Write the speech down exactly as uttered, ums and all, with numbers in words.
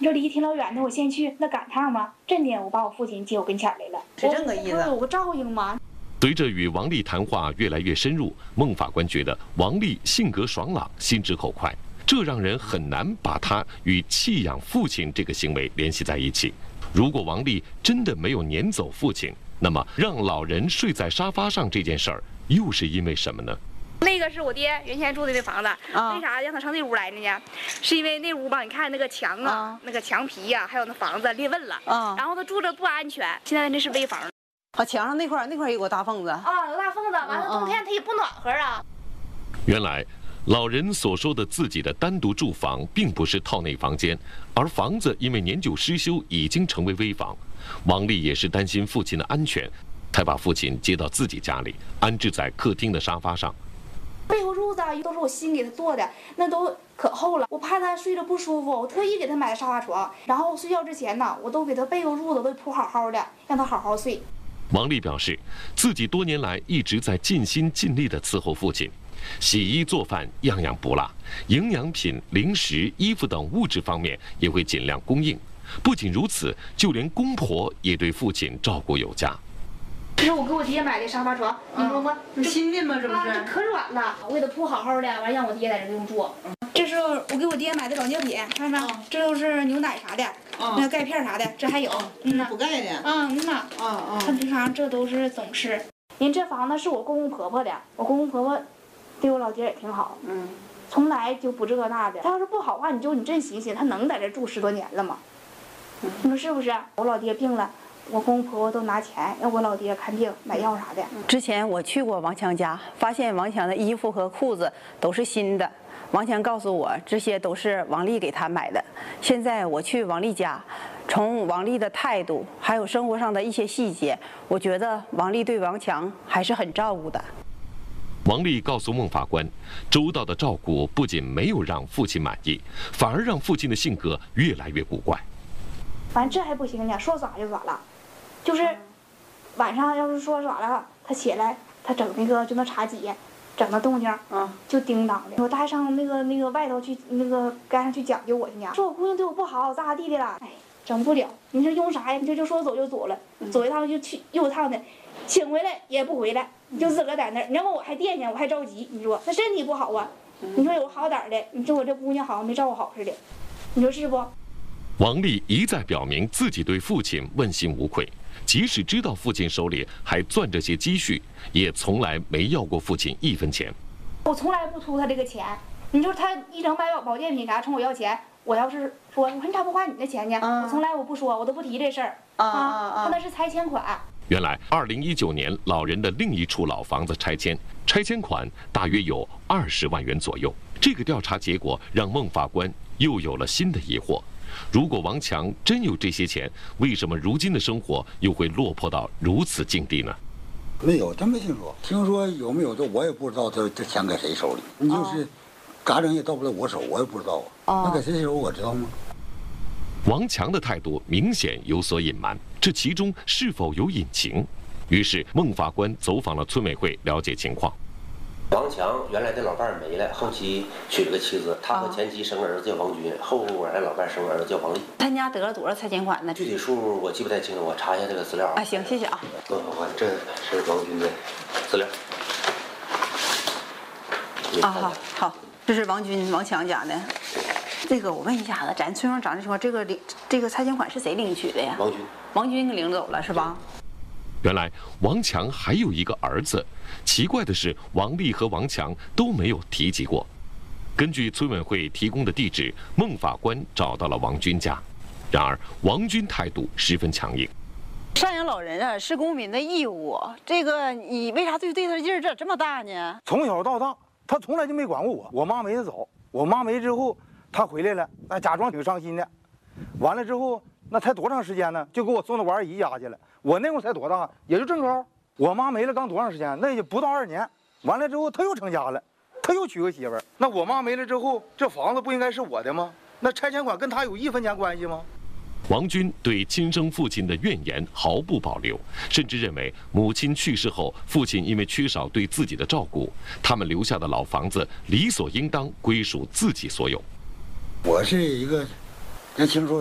你说离挺老远的，我先去，那赶趟吗？真的，我把我父亲接我跟前来了， 是这个意思。 有个照应吗？ 随着与王丽谈话越来越深入，孟法官觉得王丽性格爽朗，心直口快，这让人很难把她与弃养父亲这个行为联系在一起。如果王丽真的没有撵走父亲，那么让老人睡在沙发上这件事儿，又是因为什么呢？ 那个是我爹原先住的那房子，啊、为啥让他上那屋来呢？是因为那屋吧，你看那个墙啊，啊那个墙皮呀、啊，还有那房子裂纹了，啊、然后他住着不安全。现在那是危房。 啊，墙上那块那块有个大缝子啊， 有大缝子，完了冬天它也不暖和啊。 原来，老人所说的自己的单独住房，并不是套内房间，而房子因为年久失修，已经成为危房。王丽也是担心父亲的安全，才把父亲接到自己家里，安置在客厅的沙发上。 被窝褥子都是我新给他做的，那都可厚了，我怕他睡着不舒服，我特意给他买的沙发床。然后睡觉之前呢，我都给他被窝褥子都铺好好的，让他好好睡。 王丽表示，自己多年来一直在尽心尽力地伺候父亲，洗衣做饭样样不落，营养品、零食、衣服等物质方面也会尽量供应。不仅如此，就连公婆也对父亲照顾有加。 这是我给我爹买的沙发床，你说吗？ 这新的吗？这不是？ 这可软了，我给他铺好好的，完让我爹在这用住。这是我给我爹买的保健品，看着没？这都是牛奶啥的，那钙片啥的，这还有， 嗯呐，补钙的。 嗯嗯呐， 啊啊， 他平常这都是总吃。人这房子是我公公婆婆的，我公公婆婆对我老爹也挺好，嗯，从来就不这那的。他要是不好的话，你就你真寻思，他能在这住十多年了吗？你说是不是？我老爹病了。我公公婆婆都拿钱让我老爹看病买药啥的。 之前我去过王强家，发现王强的衣服和裤子都是新的。王强告诉我，这些都是王丽给他买的。现在我去王丽家，从王丽的态度还有生活上的一些细节，我觉得王丽对王强还是很照顾的。 王丽告诉孟法官，周到的照顾不仅没有让父亲满意，反而让父亲的性格越来越古怪。 反正这还不行呢，说耍就耍了。就是晚上要是说耍了，他起来他整那个就那茶几，整那动静，嗯，就叮当的。我带上那个那个外头去那个街上去讲究我去呢，说我姑娘对我不好，咋咋地的了，哎，整不了。你说用啥呀？你这就说走就走了，走一趟就去又一趟的，请回来也不回来，你就自个在那儿。你要问我还惦记，我还着急。你说那身体不好啊？你说有好点的，你说我这姑娘好像没照顾好似的，你说是不？ 王丽一再表明自己对父亲问心无愧。即使知道父亲手里还攥着些积蓄，也从来没要过父亲一分钱。 我从来不图他这个钱。你说他一整买保健品啥冲我要钱，我要是说，我说你咋不花你的钱呢？嗯、我从来我不说，我都不提这事儿啊啊！他那是拆迁款。 原来，二零一九年老人的另一处老房子拆迁，拆迁款大约有二十万元左右。这个调查结果让孟法官又有了新的疑惑。如果王强真有这些钱，为什么如今的生活又会落魄到如此境地呢？ 没有，真没听说。听说有没有这我也不知道，这这钱搁谁手里？你就是咋整也到不了我手，我也不知道啊。那搁谁手我知道吗？ 王强的态度明显有所隐瞒，这其中是否有隐情？于是孟法官走访了村委会了解情况。 王强原来的老伴儿没了，后期娶了个妻子，他和前妻生儿子叫王军，后来老伴儿生儿子叫王丽。 他家得了多少拆迁款呢？ 具体数我记不太清了，我查一下这个资料。 啊，行，谢谢啊。 孟法官，这是王军的资料。 啊，好，好，这是王军、王强家的。这个我问一下子，咱村上长这情况，这个领这个拆迁款是谁领取的呀？ 王军。 王军给领走了是吧？ 原来王强还有一个儿子，奇怪的是，王丽和王强都没有提及过。根据村委会提供的地址，孟法官找到了王军家，然而王军态度十分强硬。 赡养老人啊，是公民的义务，这个你为啥对对他劲儿这这么大呢？ 从小到大，他从来就没管过我。我妈没得走，我妈没之后，他回来了，那假装挺伤心的。完了之后，那才多长时间呢？就给我送到我二姨家去了。我那会儿才多大，也就正高。我妈没了刚多长时间？那也不到二年。完了之后，他又成家了，他又娶个媳妇儿。那我妈没了之后，这房子不应该是我的吗？那拆迁款跟他有一分钱关系吗？ 王军对亲生父亲的怨言毫不保留，甚至认为母亲去世后，父亲因为缺少对自己的照顾，他们留下的老房子理所应当归属自己所有。 我是一个，那听说。